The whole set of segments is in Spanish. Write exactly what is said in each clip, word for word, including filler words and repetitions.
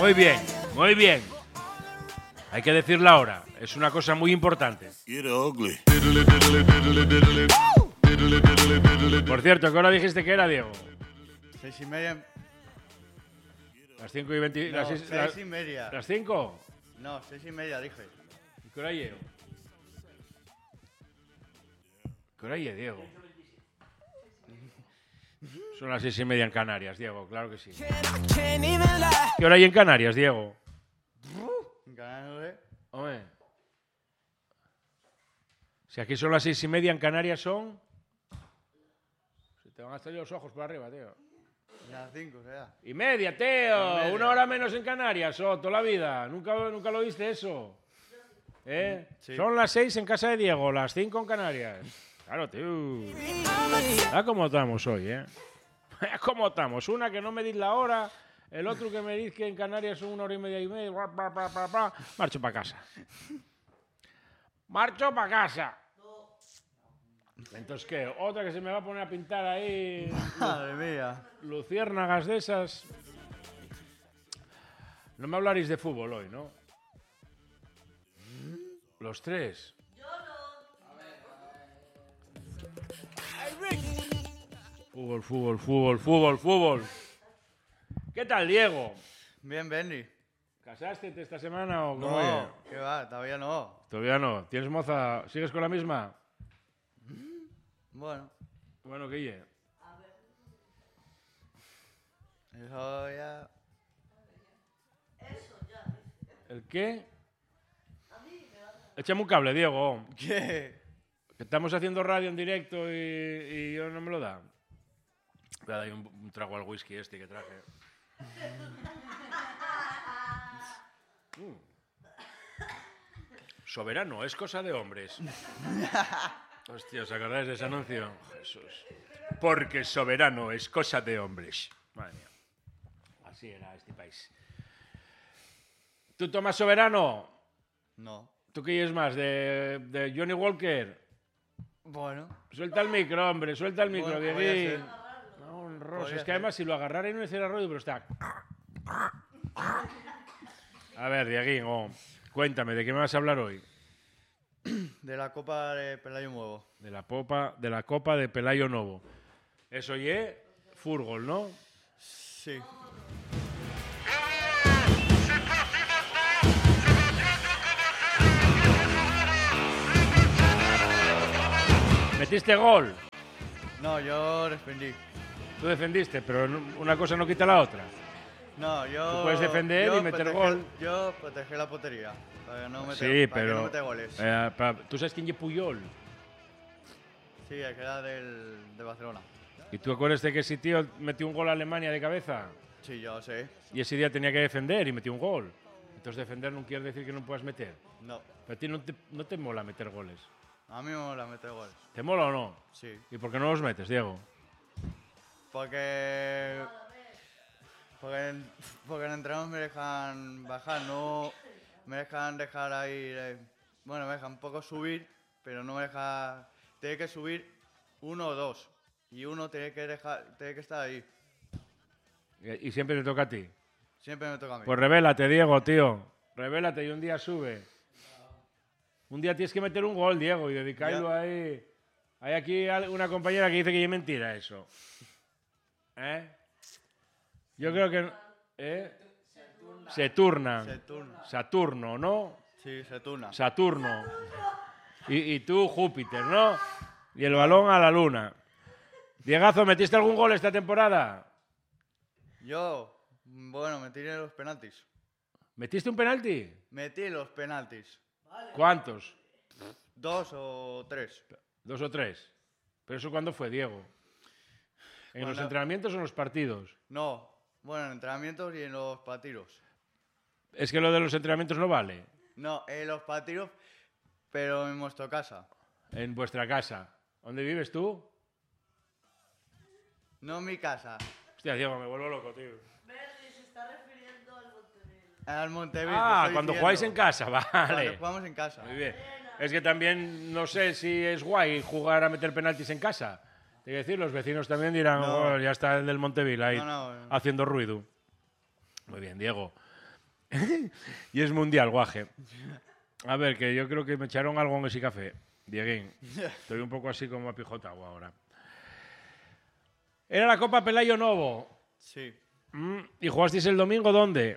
Muy bien, muy bien. Hay que decir la hora. Es una cosa muy importante. Por cierto, ¿qué hora dijiste que era, Diego? Seis y media. Las cinco y veinte. No, las seis, seis las, y media. ¿Las cinco? No, seis y media dije. ¿Y qué hora llego? ¿Qué hora llego, Diego? Son las seis y media en Canarias, Diego, claro que sí. ¿Qué hora hay en Canarias, Diego? En Canarias, Hombre. Si aquí son las seis y media, en Canarias son... Se te van a salir los ojos por arriba, tío. las cinco, será. Y media, tío. Una hora menos en Canarias, oh, toda la vida. ¿Nunca, nunca lo viste eso? ¿Eh? Sí. Son las seis en casa de Diego, las cinco en Canarias. Claro, tío. Ah, cómo estamos hoy, ¿eh? ¿Cómo estamos? Una que no me dis la hora, el otro que me dice que en Canarias son una hora y media y media. Bla, bla, bla, bla, bla. Marcho para casa. Marcho para casa. Entonces, ¿qué? Otra que se me va a poner a pintar ahí. Madre mía. Luciérnagas de esas. No me hablaréis de fútbol hoy, ¿no? Los tres. Yo no. Fútbol, fútbol, fútbol, fútbol, fútbol. ¿Qué tal, Diego? Bien, Benny. ¿Casaste esta semana o cómo? No, ¿qué va? Todavía no. Todavía no. ¿Tienes moza? ¿Sigues con la misma? Bueno. Bueno, ¿qué ye? A ver. Eso ya... Eso ya. ¿El qué? A mí me va a... Échame un cable, Diego. ¿Qué? Que estamos haciendo radio en directo y, y yo no me lo da. Voy a dar un, un trago al whisky este que traje. Mm. Soberano, es cosa de hombres. Hostia, ¿os acordáis de ese anuncio? Jesús. Porque soberano es cosa de hombres. Madre mía. Así era este país. ¿Tú tomas soberano? No. ¿Tú qué es más? ¿De, de Johnny Walker? Bueno. Suelta el micro, hombre, suelta el micro, Bueno, Dieguín. No, un rosa. Podría Es que además si lo agarrara y no hiciera ruido, pero está... A ver, Dieguín, oh, cuéntame, ¿de qué me vas a hablar hoy? De la Copa de Pelayo Nuevo. De la, popa, de la Copa de Pelayo Novo. Eso ye fútbol, ¿no? Sí. ¿Metiste gol? No, yo defendí. Tú defendiste, pero una cosa no quita la otra. No, yo... Tú puedes defender yo y meter protegí- gol. Yo protegí la portería. Para no meter, Sí, para que pero... no meter goles. eh, pa- ¿Tú sabes quién es Puyol? Sí, el que era del, de Barcelona. ¿Y tú acuerdas de que ese tío metió un gol a Alemania de cabeza? Sí, yo sé. Y ese día tenía que defender y metió un gol. Entonces defender no quiere decir que no puedas meter. No. Pero a ti no te, no te mola meter goles. A mí me mola meter goles. ¿Te mola o no? Sí. ¿Y por qué no los metes, Diego? Porque... Porque en, porque en entrenos me dejan bajar, no... Me dejan dejar ahí... eh, bueno, me dejan un poco subir, pero no me deja... Tiene que subir uno o dos. Y uno tiene que, dejar, tiene que estar ahí. Y y siempre te toca a ti. Siempre me toca a mí. Pues revélate, Diego, tío. Revélate y un día sube. Un día tienes que meter un gol, Diego, y dedicarlo Ya. ahí. Hay aquí al- una compañera que dice que es mentira eso. ¿Eh? Yo creo que... ¿Eh? Se turnan. Se turna. Saturno, ¿no? Sí, se turna. Saturno. Y, y tú, Júpiter, ¿no? Y el balón a la luna. Diegazo, ¿metiste algún gol esta temporada? Yo, bueno, me tiré los penaltis. ¿Metiste un penalti? Metí los penaltis. ¿Cuántos? Dos o tres. ¿Dos o tres? ¿Pero eso cuándo fue, Diego? ¿En los Bueno. entrenamientos o en los partidos? No, bueno, en entrenamientos y en los partidos. Es que lo de los entrenamientos no vale. No, en los partidos, pero en vuestra casa. En vuestra casa. ¿Dónde vives tú? No en mi casa. Hostia, Diego, me vuelvo loco, tío. Verdi se está refiriendo al Montevideo. Al Montevideo. Ah, estoy cuando diciendo. jugáis en casa, vale. Cuando jugamos en casa. Muy bien. Es que también no sé si es guay jugar a meter penaltis en casa. Te voy a decir, los vecinos también dirán, No. "Oh, ya está el del Monteville ahí No, no, no. haciendo ruido". Muy bien, Diego. Y es mundial, guaje. A ver, que yo creo que me echaron algo en ese café. Dieguín. Estoy un poco así como a pijotao ahora. Era la Copa Pelayo Novo. Sí. Mm, ¿Y jugasteis el domingo dónde?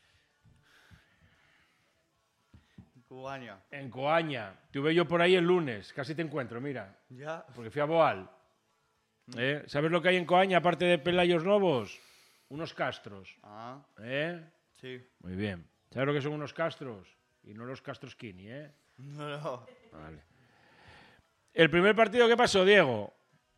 Cubaña. En Coaña. Tuve yo por ahí el lunes. Casi te encuentro, mira. Ya. Porque fui a Boal. ¿Eh? ¿Sabes lo que hay en Coaña, aparte de Pelayos Novos? Unos castros. Ah, ¿Eh? sí. Muy bien. ¿Sabes lo que son unos castros? Y no los castros Kini, ¿eh? No, no. Vale. ¿El primer partido qué pasó, Diego?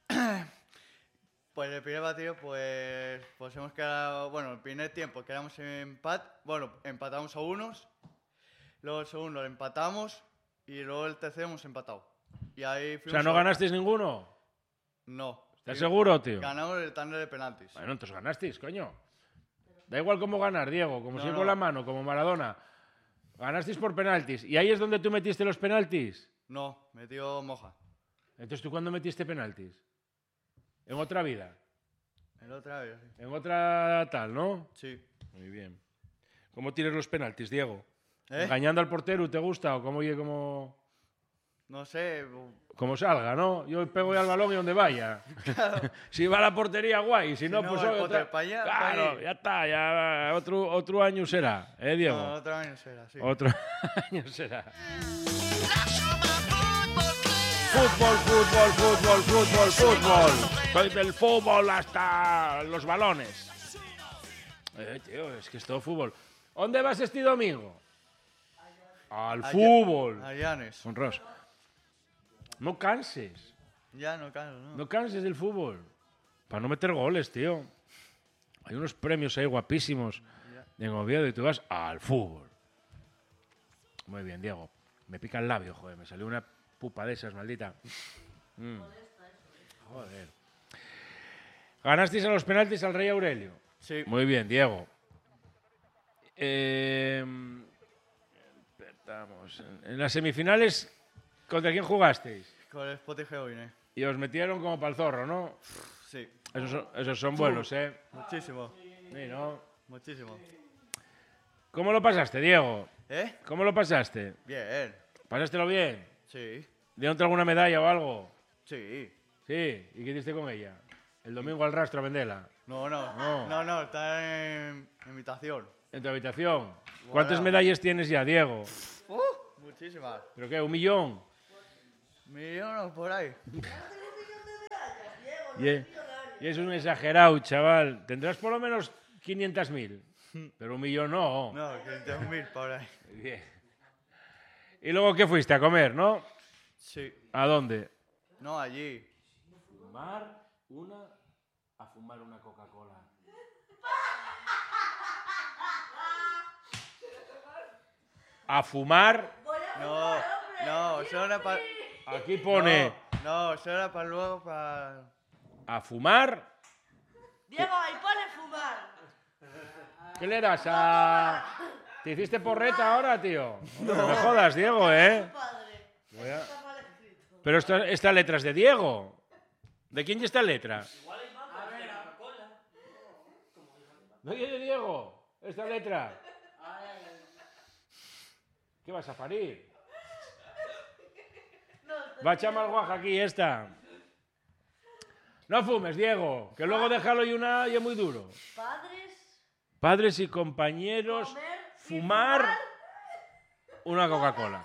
Pues el primer partido, pues, pues hemos quedado, bueno, el primer tiempo quedamos en empat, bueno, empatamos a unos, luego el segundo lo empatamos y luego el tercero hemos empatado. Y ahí O fuimos sea, ¿no a- ganasteis ninguno? No. ¿Estás seguro, tío? Ganamos el tándem de penaltis. Bueno, entonces ganasteis, coño. Da igual cómo ganar, Diego, como No, si no. con la mano, como Maradona. Ganasteis por penaltis. ¿Y ahí es donde tú metiste los penaltis? No, metió Moja. Entonces, ¿tú cuándo metiste penaltis? En otra vida. El otra vez, sí. En otra tal, ¿no? Sí. Muy bien. ¿Cómo tienes los penaltis, Diego? ¿Eh? ¿Engañando al portero te gusta o cómo, oye, como, No sé. como salga, no? Yo pego ya al balón y donde vaya. Si va a la portería, guay. Si, no, no, pues el oye, pote otra- pa' allá, pa' Claro, allí. ya está. Ya otro, otro año será, ¿eh, Diego? No, otro año será, sí. Otro año será. Fútbol, fútbol, fútbol, fútbol, fútbol. Soy del fútbol hasta los balones. Eh, tío, es que es todo fútbol. ¿Dónde vas este domingo? Al Allá- fútbol. A Llanes. Honros. No canses. Ya no canso, ¿no? No canses del fútbol. Para no meter goles, tío. Hay unos premios ahí guapísimos en Oviedo y tú vas al fútbol. Muy bien, Diego. Me pica el labio, joder. Me salió una pupa de esas, maldita. Mm. Joder. Ganasteis a los penaltis al Rey Aurelio. Sí. Muy bien, Diego. Eh, estamos en, en las semifinales, ¿contra quién jugasteis? Con el Spotify hoy, ¿eh? Y os metieron como para el zorro, ¿no? Sí. Esos son, esos son buenos, ¿eh? Muchísimo. Sí, ¿no? Muchísimo. ¿Cómo lo pasaste, Diego? ¿Eh? ¿Cómo lo pasaste? Bien. ¿Pasástelo bien? Sí. ¿Dieron alguna medalla o algo? Sí. Sí. ¿Y qué hiciste con ella? El domingo al rastro a venderla. No, no. No. No, no, está en invitación. ¿En tu habitación? ¿Cuántas Bueno. medallas tienes ya, Diego? Uh, muchísimas. ¿Pero qué? ¿Un millón? Millones por ahí. Y es, y es un exagerado, chaval. Tendrás por lo menos quinientas mil. Pero un millón no. No, quinientos mil por ahí. Bien. ¿Y luego qué fuiste? A comer, ¿no? Sí. ¿A dónde? No, allí. Fumar una... A fumar una Coca-Cola. A fumar... No, no, eso era para... Aquí pone... No, eso era para luego, para... A fumar... Diego, ahí pone fumar. ¿Qué le das a...? ¿Te hiciste porreta ahora, tío? No me jodas, Diego, ¿eh? Padre. Voy a- Está mal escrito. Pero esta, esta letra es de Diego. ¿De quién es esta letra? ¿No es de Diego? Esta letra. ¿Qué vas a parir? Va a echar mal guaja aquí esta. No fumes, Diego, que luego déjalo y una y es muy duro. Padres, Padres y compañeros, comer y fumar fumar. una Coca-Cola.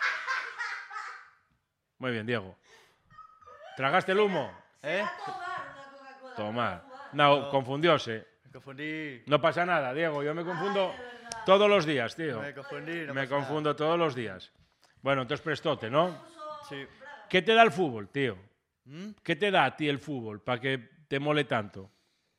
Muy bien, Diego. ¿Tragaste el humo? ¿Eh? a tomar una Coca-Cola. Tomar. no fumar. No, confundióse. Me confundí. No pasa nada, Diego. Yo me confundo Ay, de verdad. todos los días, tío. Me confundí. No Me pasa nada. confundo todos los días. Bueno, entonces prestote, ¿no? Sí. ¿Qué te da el fútbol, tío? ¿Mm? ¿Qué te da a ti el fútbol para que te mole tanto?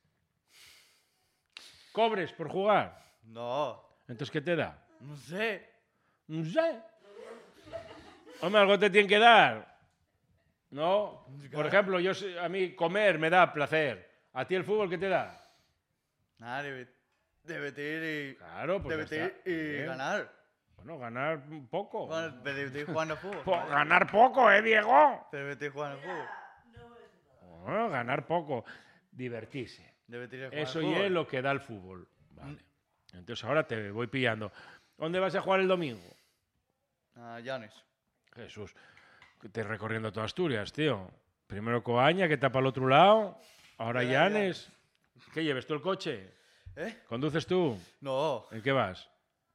¿Cobres por jugar? No. Entonces, ¿qué te da? No sé. No sé. Hombre, algo te tiene que dar. ¿No? Por ejemplo, yo sé- a mí comer me da placer. ¿A ti el fútbol qué te da? Nada, debe- divertir y... Claro, pues ya divertir está. y Bien. ganar. Bueno, ganar un poco. Bueno, divertir jugando al fútbol. Po- ¿vale? ganar poco, ¿eh, Diego? Divertir jugando al fútbol. Bueno, ganar poco. Divertirse. Divertir jugando Eso al y fútbol. es lo que da el fútbol. Vale. Entonces, Entonces ahora te voy pillando. ¿Dónde vas a jugar el domingo? A Llanes. Jesús, que te recorriendo toda Asturias, tío. Primero Coaña, que tapa al otro lado. Ahora Ya, ya. Llanes. ¿Qué lleves tú el coche? ¿Eh? ¿Conduces tú? No. ¿En qué vas?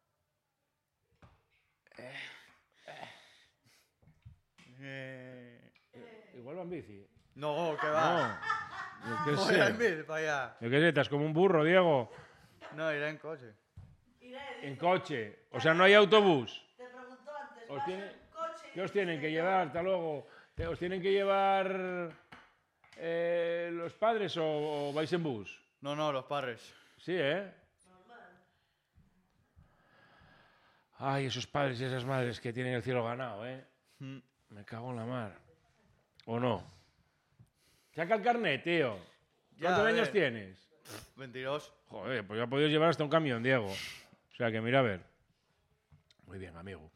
Eh, Igual va en bici. No, que va. No. Yo qué Voy a sé. ir para allá. Yo qué sé, estás como un burro, Diego. No, iré en coche. Iré, En coche. O sea, no hay autobús. te preguntó antes. Os ¿vas tiene- en coche? ¿Qué os tienen que llevar? Hasta luego. ¿Te- ¿Os tienen que llevar eh, los padres o, o vais en bus? No, no, los padres. Sí, ¿eh? Ay, esos padres y esas madres que tienen el cielo ganado, ¿eh? Mm. Me cago en la mar. ¿O no? Saca el carnet, tío. Ya, ¿Cuántos a años ver. tienes? veintidós. Joder, pues ya podías llevar hasta un camión, Diego. O sea que mira a ver. Muy bien, amigo.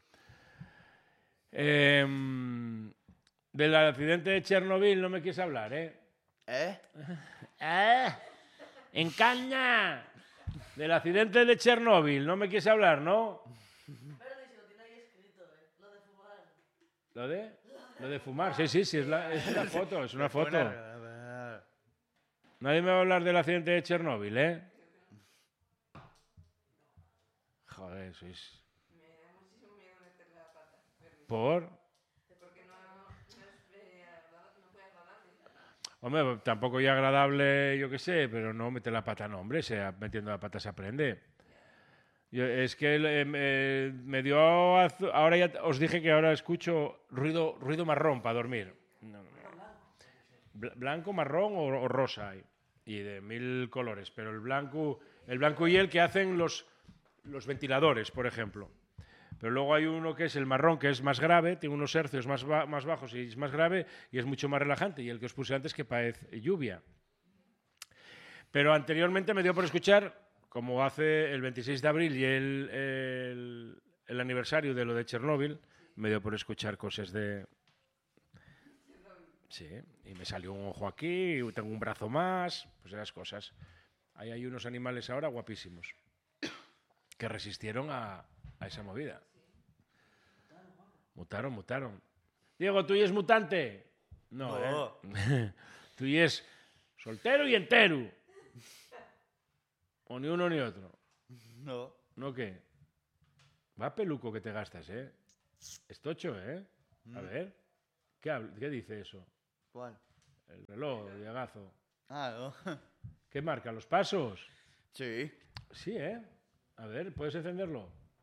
Em, del accidente de Chernobyl no me quieres hablar, ¿eh? ¿Eh? ¡Eh! ¡En caña! Del accidente de Chernobyl no me quieres hablar, ¿no? Pero ni si lo tiene ahí escrito, ¿eh? Lo de fumar. ¿Lo de? Lo de fumar, sí, sí, sí, es, la, es una foto, es una foto. Bueno, Nadie me va a hablar del accidente de Chernobyl, ¿eh? Joder, sois... Me da muchísimo miedo meterle la pata. Fermín. ¿Por? Porque no, no, es, eh, agradable, no puede agradable. Hombre, tampoco ya agradable, yo qué sé, pero no mete la pata, no, hombre, se, metiendo la pata se aprende. Yo- es que eh, me, me dio... azu- Ahora ya os dije que ahora escucho ruido, ruido marrón para dormir. No, no, no. Bla- Blanco, marrón o, o rosa hay. Y de mil colores. Pero el blanco, el blanco y el que hacen los, los ventiladores, por ejemplo. Pero luego hay uno que es el marrón, que es más grave, tiene unos hercios más, ba- más bajos y es más grave y es mucho más relajante. Y el que os puse antes que parece lluvia. Pero anteriormente me dio por escuchar, como hace el veintiséis de abril y el, el, el aniversario de lo de Chernóbil, me dio por escuchar cosas de... Sí, y me salió un ojo aquí, y tengo un brazo más, pues esas cosas. Ahí hay unos animales ahora guapísimos que resistieron a, a esa movida. Mutaron, mutaron. Diego, ¿tú y es mutante? No, No. ¿eh? Tú y es soltero y entero. O ni uno ni otro. no. ¿No qué? Va peluco que te gastas, ¿eh? Es tocho, ¿eh? A ver. ¿Qué, habl- qué dice eso? ¿Cuál? El reloj, Diegazo. Ah, no. ¿Qué marca? ¿Los pasos? Sí. Sí, ¿eh? A ver, ¿puedes encenderlo?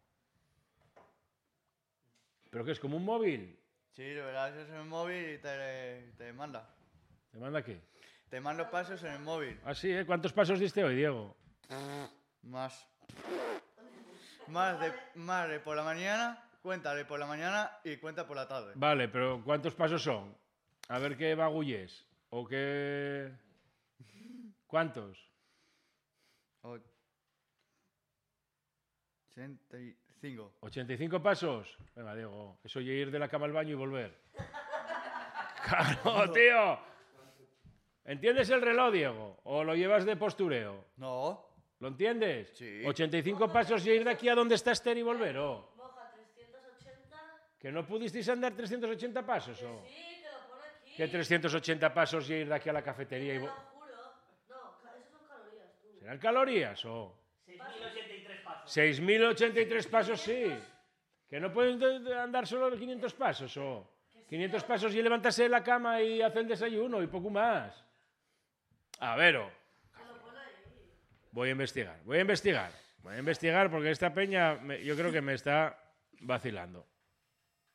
¿Pero qué es? ¿Como un móvil? Sí, de verdad, es en el móvil y te, te manda. ¿Te manda qué? Te mando pasos en el móvil. Ah, sí, ¿eh? ¿Cuántos pasos diste hoy, Diego? Más. Más de, más de por la mañana, cuenta de por la mañana y cuenta por la tarde. Vale, pero ¿cuántos pasos son? A ver qué bagulles. ¿O qué...? ¿Cuántos? ochenta y cinco. ¿ochenta y cinco pasos? Venga, Diego, eso oye ir de la cama al baño y volver. ¡Claro, tío! ¿Entiendes el reloj, Diego? ¿O lo llevas de postureo? No. ¿Lo entiendes? Sí. ochenta y cinco pasos y ir de aquí a donde está Esther y volver, ¿o? Moja trescientos ochenta. ¿Que no pudisteis andar trescientos ochenta pasos, o? Sí, que lo pone aquí. ¿Qué trescientos ochenta pasos y ir de aquí a la cafetería y Te lo vo- juro. No, ca- eso son calorías, tú. ¿Serán calorías, o? seis mil ochenta y tres pasos. seis mil ochenta y tres pasos, sí. ¿Que no pueden de- de andar solo quinientos pasos, o? quinientos pasos y levantarse de la cama y hacer el desayuno y poco más. A ver, o. Voy a investigar, voy a investigar. Voy a investigar porque esta peña me- yo creo que me está vacilando.